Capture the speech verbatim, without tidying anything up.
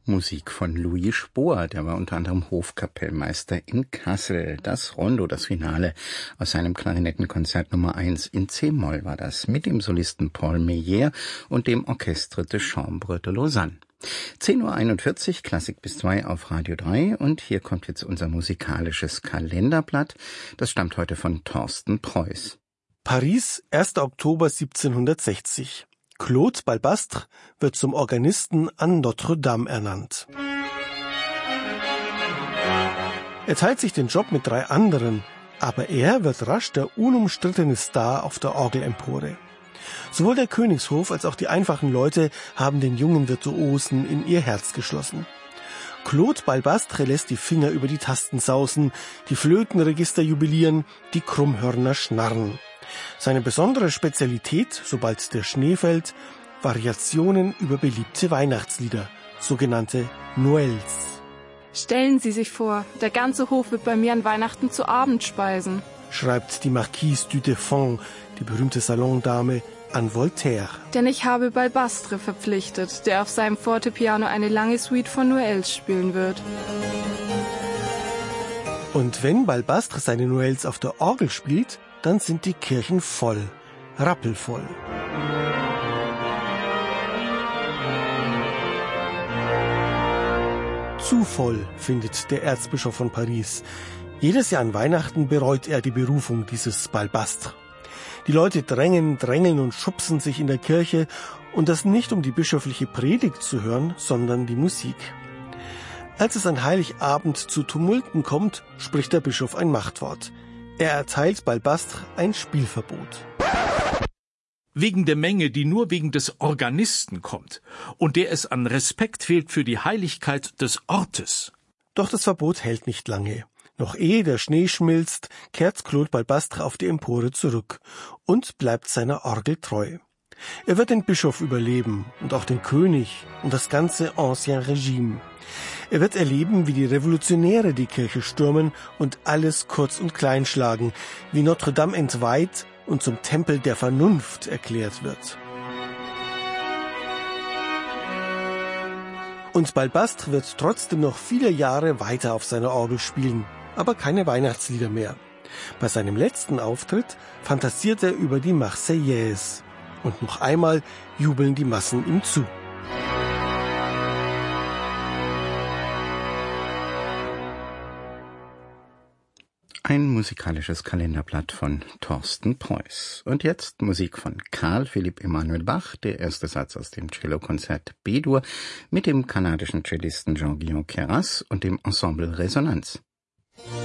Musik von Louis Spohr, der war unter anderem Hofkapellmeister in Kassel. Das Rondo, das Finale aus seinem Klarinettenkonzert Nummer eins in C-Moll war das, mit dem Solisten Paul Meyer und dem Orchestre de Chambre de Lausanne. zehn Uhr einundvierzig, Klassik bis zwei auf Radio drei, und hier kommt jetzt unser musikalisches Kalenderblatt. Das stammt heute von Thorsten Preuß. Paris, erster Oktober siebzehnhundertsechzig. Claude Balbastre wird zum Organisten an Notre-Dame ernannt. Er teilt sich den Job mit drei anderen, aber er wird rasch der unumstrittene Star auf der Orgelempore. Sowohl der Königshof als auch die einfachen Leute haben den jungen Virtuosen in ihr Herz geschlossen. Claude Balbastre lässt die Finger über die Tasten sausen, die Flötenregister jubilieren, die Krummhörner schnarren. Seine besondere Spezialität, sobald der Schnee fällt, Variationen über beliebte Weihnachtslieder, sogenannte Noëls. Stellen Sie sich vor, der ganze Hof wird bei mir an Weihnachten zu Abend speisen, schreibt die Marquise du Deffand, die berühmte Salondame, an Voltaire. Denn ich habe Balbastre verpflichtet, der auf seinem Fortepiano eine lange Suite von Noëls spielen wird. Und wenn Balbastre seine Noëls auf der Orgel spielt, dann sind die Kirchen voll, rappelvoll. Zu voll, findet der Erzbischof von Paris. Jedes Jahr an Weihnachten bereut er die Berufung dieses Balbastre. Die Leute drängen, drängeln und schubsen sich in der Kirche, und das nicht, um die bischöfliche Predigt zu hören, sondern die Musik. Als es an Heiligabend zu Tumulten kommt, spricht der Bischof ein Machtwort. Er erteilt Balbastre ein Spielverbot. Wegen der Menge, die nur wegen des Organisten kommt und der es an Respekt fehlt für die Heiligkeit des Ortes. Doch das Verbot hält nicht lange. Noch ehe der Schnee schmilzt, kehrt Claude Balbastre auf die Empore zurück und bleibt seiner Orgel treu. Er wird den Bischof überleben und auch den König und das ganze Ancien Regime. Er wird erleben, wie die Revolutionäre die Kirche stürmen und alles kurz und klein schlagen, wie Notre-Dame entweiht und zum Tempel der Vernunft erklärt wird. Und Balbastre wird trotzdem noch viele Jahre weiter auf seiner Orgel spielen, aber keine Weihnachtslieder mehr. Bei seinem letzten Auftritt fantasiert er über die Marseillaise. Und noch einmal jubeln die Massen ihm zu. Ein musikalisches Kalenderblatt von Thorsten Preuß. Und jetzt Musik von Carl Philipp Emanuel Bach, der erste Satz aus dem Cellokonzert B-Dur mit dem kanadischen Cellisten Jean-Guillaume Queyras und dem Ensemble Resonanz.